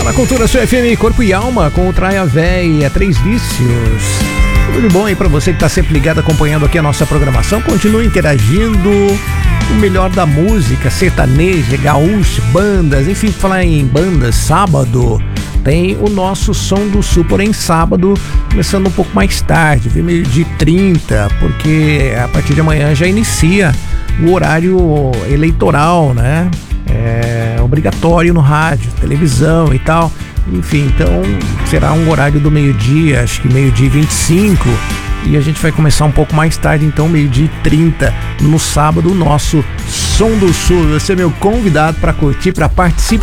Na Cultura Sul FM, Corpo e Alma, com o Traia Véia, Três Vícios. Tudo de bom aí pra você que tá sempre ligado, acompanhando aqui a nossa programação. Continue interagindo. O melhor da música, sertaneja, gaúcho, bandas, enfim, falar em bandas, sábado tem o nosso Som do Sul, porém sábado, começando um pouco mais tarde, meio-dia e 30, porque a partir de amanhã já inicia o horário eleitoral, né? É obrigatório no rádio, televisão e tal. Enfim, então será um horário do meio-dia, acho que meio-dia e 25. E a gente vai começar um pouco mais tarde, então meio-dia e 30, no sábado, o nosso Som do Sul. Você é meu convidado para curtir, para participar.